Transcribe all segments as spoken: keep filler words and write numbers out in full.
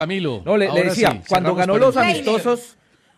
Camilo. No, le, le decía, sí, cuando ganó los Leiner. amistosos...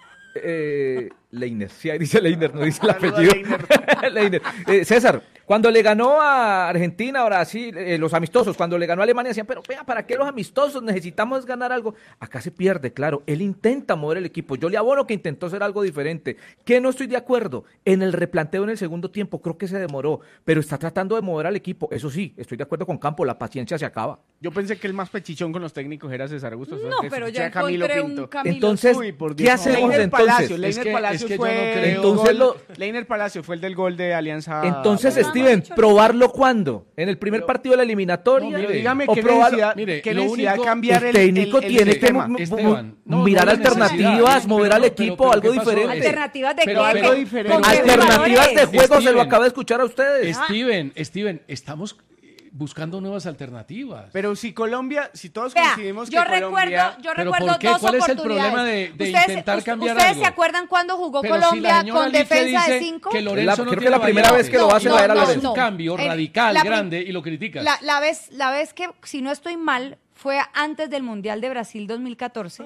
Eh, Leiner, sí, ahí dice Leiner, no dice el apellido. Leiner. Eh, César, cuando le ganó a Argentina, ahora sí, eh, los amistosos, cuando le ganó a Alemania, decían, pero vea, ¿para qué los amistosos? Necesitamos ganar algo. Acá se pierde, claro. Él intenta mover el equipo. Yo le abono que intentó hacer algo diferente. Que no estoy de acuerdo en el replanteo en el segundo tiempo. Creo que se demoró, pero está tratando de mover al equipo. Eso sí, estoy de acuerdo con Campo. La paciencia se acaba. Yo pensé que el más pechichón con los técnicos era César Augusto. No, pero ya Camilo encontré Pinto. un Camilo. Entonces, Uy, por ¿qué Dios. hacemos Leiner entonces? Palacio, Es Leiner que- Palacio es que yo fue... no creo- Entonces gol- lo- Leiner Palacio fue el del gol de Alianza. Entonces, pero no Steven, hemos dicho ¿probarlo cuándo? ¿En el primer partido de la eliminatoria? No, Pero mire, dígame o qué probarlo- necesidad, mire, qué lo necesidad único- cambiar el el, técnico el- el tiene que sistema. mu- Esteban, no, mirar no hay necesidad. alternativas, Pero mover no, al pero- equipo, pero algo ¿qué pasó? diferente. ¿Alternativas de Pero- qué? pero- ¿Con diferente. qué Alternativas jugadores? de juego, se lo Steven. acabo de escuchar a ustedes. Steven, Steven, estamos buscando nuevas alternativas. Pero si Colombia, si todos Vea, coincidimos yo que recuerdo, Colombia... yo ¿Pero recuerdo por qué? dos ¿Cuál es el oportunidades. problema de- de Ustedes- intentar us- cambiar ¿Ustedes algo? se acuerdan cuando jugó Pero si Colombia la señora con Lice defensa de dice cinco? que Es Lorenzo la- no creo que tiene la primera variantes. vez que lo hace No, la era no, Es Lorenzo. un no. cambio El- radical, la prim- grande, y lo criticas. La, la vez, la vez que, si no estoy mal, fue antes del Mundial de Brasil dos mil catorce.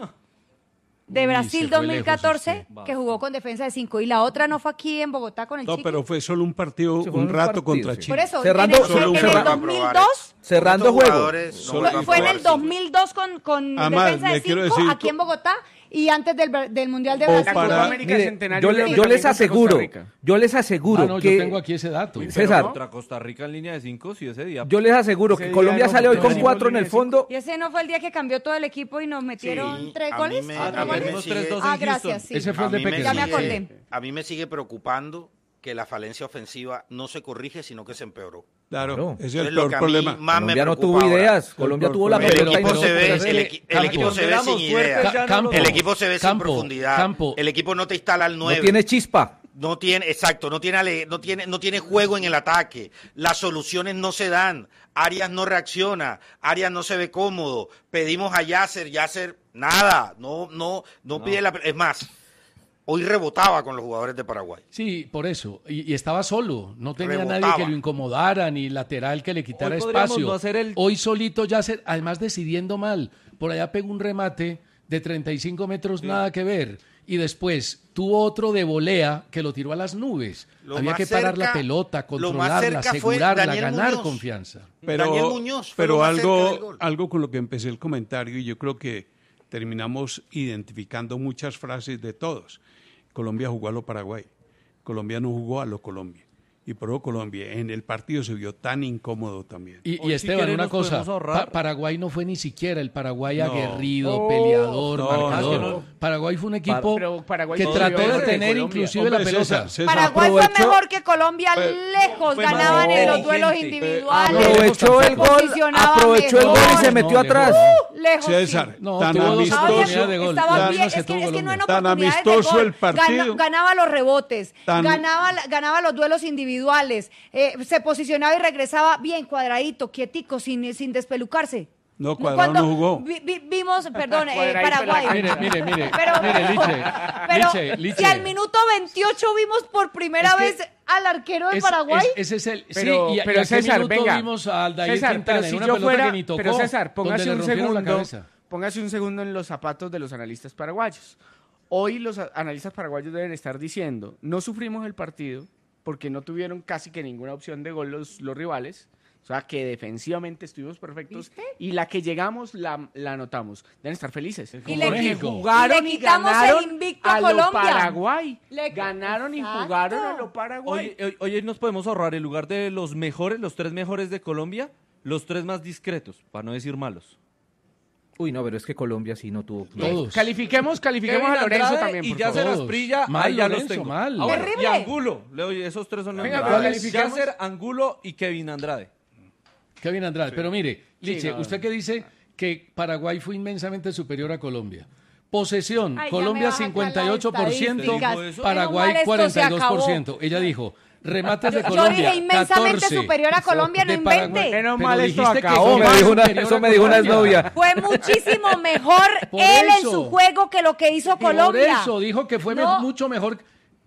De Uy, Brasil se fue dos mil catorce, lejos usted. que jugó con defensa de cinco. Y la otra no fue aquí en Bogotá con el No, Chiqui. pero fue solo un partido, Sí, fue un un rato partido, contra sí. Chile. Por eso, Cerrando- en el, solo un en el cerrado. dos mil dos, Cerrando Estos juego. jugadores no Solo- van a fue, fue en jugar el sin- dos mil dos con, con Además, defensa de le quiero cinco decir- aquí en Bogotá y antes del, del Mundial de O Brasil. La para- Copa América Mire, Centenario yo, creo le- que yo también les contra aseguro, Costa Rica. yo les aseguro Ah, no, que yo tengo aquí ese dato. César, Contra Costa Rica en línea de cinco, sí, ese día. yo les aseguro Ese que día Colombia no- sale hoy no con hicimos cuatro en línea el de fondo. Y ese no fue el día que cambió todo el equipo y nos metieron Sí, tres a mí goles. me- ¿Cuatro a mí me goles? sigue- tres dos Ah, en gracias, Houston. sí. Ese fue el A de mí me Peque. Ya me sigue- acordé. A mí me sigue preocupando que la falencia ofensiva no se corrige, sino que se empeoró. Claro, Claro. ese es Es el lo peor que a mí problema. más me Colombia no preocupa tuvo ahora. ideas. Colombia tuvo la El pelota y equipo no se supo ve, hacer. el, equi- el Campo. equipo se ve Éramos sin fuertes, idea. ya no Campo. El equipo se ve sin Campo, profundidad. Campo. El equipo no te instala al nueve. No tiene chispa. No tiene, exacto, no tiene, ale- no tiene, no tiene juego en el ataque. Las soluciones no se dan. Arias no reacciona. Arias no se ve cómodo. Pedimos a Yasser, Yasser, nada. No, no, no, pide la. Es más, hoy rebotaba con los jugadores de Paraguay. Sí, por eso. Y, y estaba solo. No tenía Rebotaba. nadie que lo incomodara, ni lateral que le quitara Hoy podríamos espacio. no hacer el- Hoy solito ya, se, además decidiendo mal. Por allá pegó un remate de treinta y cinco metros, nada que ver. Y después tuvo otro de volea que lo tiró a las nubes. Lo Había más que parar la cerca- pelota, lo más controlarla, cerca fue asegurarla, Daniel ganar Muñoz. confianza. Pero, Daniel Muñoz fue pero lo más cerca del algo, gol. algo con lo que empecé el comentario, y yo creo que terminamos identificando muchas frases de todos. Colombia jugó a lo Paraguay, Colombia no jugó a lo Colombia. Y por eso Colombia en el partido se vio tan incómodo también. Y, y Hoy, si Esteban, quiere, una nos cosa, podemos ahorrar. Pa- Paraguay no fue ni siquiera el Paraguay No. aguerrido, Oh, peleador, no, marcador. es que no. Paraguay fue un equipo Pero Paraguay que no trató vio de eso de tener Colombia. inclusive Hombre, la pelota. César, César, Paraguay fue aprovechó- mejor que Colombia Fue- lejos. fue Ganaban más en los duelos inteligente. individuales. Aprovechó se el gol, posicionaba aprovechó el gol y mejor. se metió No, atrás. Uh, lejos. sí. César, No, tan tuvo dos amistoso, oportunidades de gol. Estaba Ya bien, no se es que, tuvo es que no en Colombia. Tan oportunidades de amistoso gol. el partido. Gana- ganaba los rebotes, Tan- ganaba, la- ganaba los duelos individuales, eh, se posicionaba y regresaba bien cuadradito, quietico, sin, sin despelucarse. No, Cuadrado no jugó. vi- vi- vimos, perdón, eh, Cuadradito en la Paraguay. Mire, mire, mire, Pero, mire, Liche, pero Liche, Liche. si al minuto veintiocho vimos por primera Es que vez al arquero de Es- Paraguay. es- ese es el. Pero, sí, y, a- pero y a qué César, minuto venga. vimos a Aldair César, Quintana pero si en una yo pelota fuera, que ni tocó, pero César, donde póngase le un rompieron la segundo, cabeza. póngase un segundo en los zapatos de los analistas paraguayos. Hoy los a- analistas paraguayos deben estar diciendo, no sufrimos el partido porque no tuvieron casi que ninguna opción de gol los, los rivales. O sea, que defensivamente estuvimos perfectos ¿Viste? y la que llegamos la, la anotamos. Deben estar felices. Y Porque le- México. jugaron y le y quitamos el ganaron invicto a a lo Colombia. Paraguay. Le- Ganaron y Exacto. jugaron a lo Paraguay. Hoy, hoy, hoy nos podemos ahorrar en lugar de los mejores, los tres mejores de Colombia, los tres más discretos, para no decir malos. Uy, no, pero es que Colombia sí no tuvo. Todos. Califiquemos, califiquemos Kevin a Lorenzo Andrade también, y por ya favor. se las Todos. brilla, Mal, ahí ya los Lorenzo, tengo. mal. Ah, bueno, y Terrible. Angulo, le doy, esos tres son los Venga, mejores. pero califiquemos. Yasser, Angulo y Kevin Andrade. Kevin Andrade. Pero mire, Liche, no. usted que dice que Paraguay fue inmensamente superior a Colombia. Posesión, Ay, ya Colombia me baja cincuenta y ocho por ciento, estadísticas. Menos Paraguay mal esto se cuarenta y dos por acabó. ciento. Ella dijo, remates de Yo- yo Colombia, dije inmensamente catorce. superior a Colombia, no De Paraguay. invente. Menos Pero mal esto dijiste que acabó. fue Eso me más dijo una, superior eso a me dijo una Colombia. exnovia. Fue muchísimo mejor Por él en eso. su juego que lo que hizo Colombia. Por eso dijo que fue me- No. mucho mejor.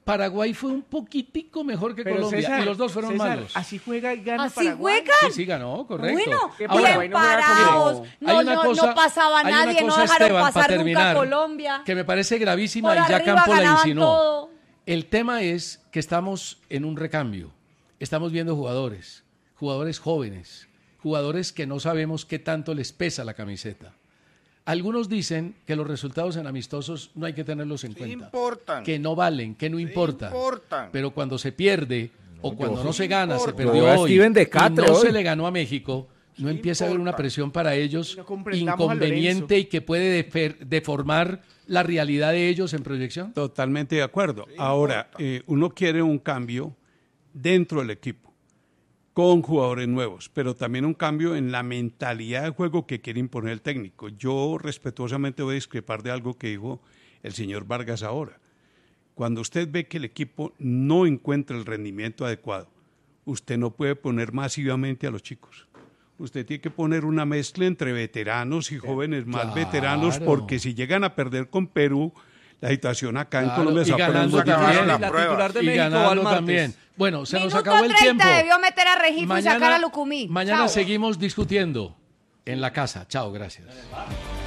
Paraguay fue un poquitico mejor que Pero Colombia César, y los dos fueron César, malos. Así juega y gana ¿Así Paraguay. juegan? Sí, sí, ganó, correcto. Bueno, Que Ahora, Paraguay bien no juega parados, como- no, hay una no, cosa- no pasaba hay una nadie, no cosa, dejaron Esteban, para pasar nunca terminar, a Colombia. que me parece gravísima Por y ya arriba Campo la ganaban insinuó. todo. El tema es que estamos en un recambio. Estamos viendo jugadores, jugadores jóvenes, jugadores que no sabemos qué tanto les pesa la camiseta. Algunos dicen que los resultados en amistosos no hay que tenerlos en Sí cuenta. importan. Que no valen, que no Sí importan. importan. Pero cuando se pierde o cuando yo- no se gana, se importa. perdió Yo veo a hoy Steven de y Catre no hoy. se le ganó a México, no Sí empieza a haber una importa. presión para ellos No comprendamos a inconveniente Lorenzo. y que puede defer- deformar la realidad de ellos en proyección. Totalmente de acuerdo. Ahora, eh, uno quiere un cambio dentro del equipo, con jugadores nuevos, pero también un cambio en la mentalidad de juego que quiere imponer el técnico. Yo respetuosamente voy a discrepar de algo que dijo el señor Vargas ahora. Cuando usted ve que el equipo no encuentra el rendimiento adecuado, usted no puede poner masivamente a los chicos. Usted tiene que poner una mezcla entre veteranos y jóvenes más Claro. veteranos, porque si llegan a perder con Perú, la situación acá en Claro, Colombia y se va a poner ganando muy también. difícil. la La prueba. titular de Y México va al ganando martes. también. Bueno, se nos Minuto acabó el treinta, tiempo. debió meter a Regifo y sacar a Lucumí. Mañana Chao. seguimos discutiendo en la casa. Chao, gracias.